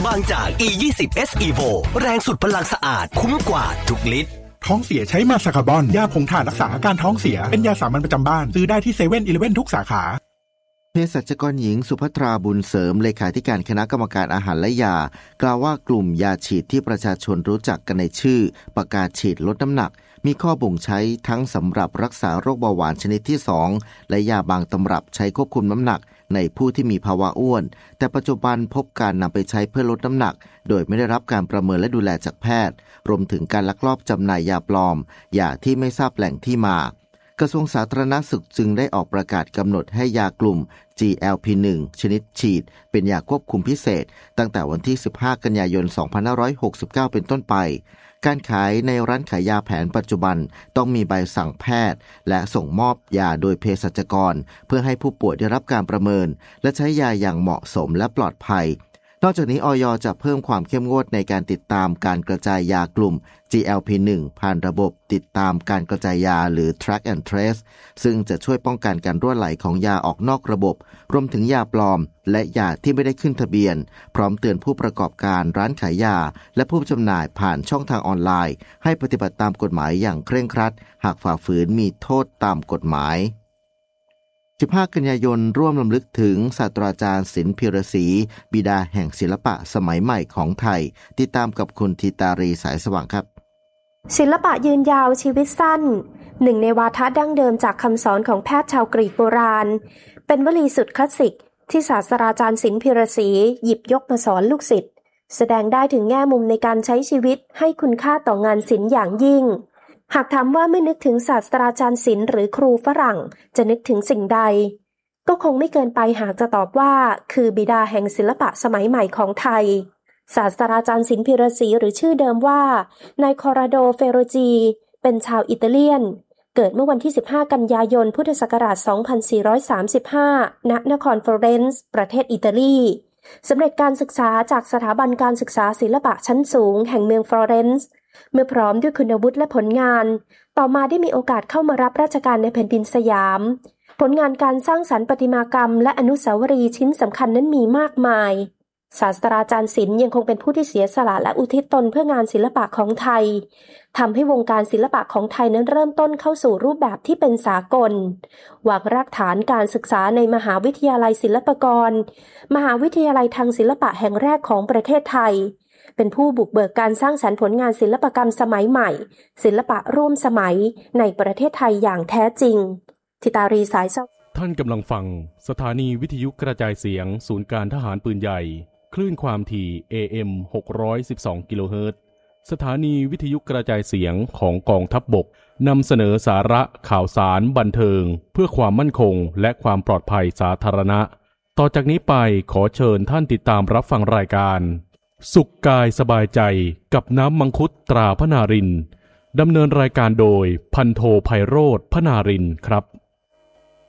างจาก E20 S Evo แรงสุดพลังสะอาดคุ้มกว่าทุกลิตรท้องเสียใช้มาซาคาบอนยาผงถ่านรักษาอาการท้องเสียเป็นยาสามัญประจำบ้านซื้อได้ที่7-11ทุกสาขาเภสัชกรหญิงสุภัทราบุญเสริมเลขาธิการคณะกรรมการอาหารและยากล่าวว่ากลุ่มยาฉีดที่ประชาชนรู้จักกันในชื่อประกาศฉีดลดน้ำหนักมีข้อบ่งใช้ทั้งสำหรับรักษาโรคเบาหวานชนิดที่2และยาบางตำรับใช้ควบคุมน้ำหนักในผู้ที่มีภาวะอ้วนแต่ปัจจุบันพบการนำไปใช้เพื่อลดน้ำหนักโดยไม่ได้รับการประเมินและดูแลจากแพทย์รวมถึงการลักลอบจำหน่ายยาปลอมยาที่ไม่ทราบแหล่งที่มากระทรวงสาธารณสุขจึงได้ออกประกาศกำหนดให้ยากลุ่ม GLP-1 ชนิดฉีดเป็นยาควบคุมพิเศษตั้งแต่วันที่15กันยายน2569เป็นต้นไปการขายในร้านขายยาแผนปัจจุบันต้องมีใบสั่งแพทย์และส่งมอบยาโดยเภสัชกรเพื่อให้ผู้ป่วยได้รับการประเมินและใช้ยาอย่างเหมาะสมและปลอดภัยนอกจากนี้อย.จะเพิ่มความเข้มงวดในการติดตามการกระจายยากลุ่ม GLP-1 ผ่านระบบติดตามการกระจายยาหรือ Track and Trace ซึ่งจะช่วยป้องกันการรั่วไหลของยาออกนอกระบบรวมถึงยาปลอมและยาที่ไม่ได้ขึ้นทะเบียนพร้อมเตือนผู้ประกอบการร้านขายยาและผู้จำหน่ายผ่านช่องทางออนไลน์ให้ปฏิบัติตามกฎหมายอย่างเคร่งครัดหากฝ่าฝืนมีโทษตามกฎหมาย15กันยายนร่วมรำลึกถึงศาสตราจารย์ศิลป์พิรศรีบิดาแห่งศิลปะสมัยใหม่ของไทยติดตามกับคุณธิตารีสายสว่างครับศิลปะยืนยาวชีวิตสั้นหนึ่งในวาทะดั้งเดิมจากคำสอนของแพทย์ชาวกรีกโบราณเป็นวลีสุดคลาสสิกที่ศาสตราจารย์ศิลป์พิรศรีหยิบยกมาสอนลูกศิษย์แสดงได้ถึงแง่มุมในการใช้ชีวิตให้คุณค่าต่องานศิลป์อย่างยิ่งหากถามว่าเมื่อนึกถึงศาสตราจารย์ศิลป์หรือครูฝรั่งจะนึกถึงสิ่งใดก็คงไม่เกินไปหากจะตอบว่าคือบิดาแห่งศิลปะสมัยใหม่ของไทยศาสตราจารย์ศิลป์พิรศรีหรือชื่อเดิมว่านายคอราโดเฟโรจีเป็นชาวอิตาเลียนเกิดเมื่อวันที่15กันยายนพุทธศักราช2435ณนครฟลอเรนซ์ประเทศอิตาลีสำเร็จการศึกษาจากสถาบันการศึกษาศิลปะชั้นสูงแห่งเมืองฟลอเรนซ์เมื่อพร้อมด้วยคุณวุฒิและผลงานต่อมาได้มีโอกาสเข้ามารับราชการในแผ่นดินสยามผลงานการสร้างสรรค์ประติมากรรมและอนุสาวรีย์ชิ้นสำคัญนั้นมีมากมายศาสตราจารย์ศิลป์ยังคงเป็นผู้ที่เสียสละและอุทิศตนเพื่องานศิลปะของไทยทำให้วงการศิลปะของไทยนั้นเริ่มต้นเข้าสู่รูปแบบที่เป็นสากลวางรากฐานการศึกษาในมหาวิทยาลัยศิลปากรมหาวิทยาลัยทางศิลปะแห่งแรกของประเทศไทยเป็นผู้บุกเบิกการสร้างสรรค์ผลงานศิลปกรรมสมัยใหม่ศิลปะร่วมสมัยในประเทศไทยอย่างแท้จริงธิตารีสายเศร้าท่านกำลังฟังสถานีวิทยุกระจายเสียงศูนย์การทหารปืนใหญ่คลื่นความถี่ AM 612 กิโลเฮิรตซ์สถานีวิทยุกระจายเสียงของกองทัพบกนำเสนอสาระข่าวสารบันเทิงเพื่อความมั่นคงและความปลอดภัยสาธารณะต่อจากนี้ไปขอเชิญท่านติดตามรับฟังรายการสุขกายสบายใจกับน้ำมังคุดตราพนารินดำเนินรายการโดยพันโทไพโรจน์พนารินครับ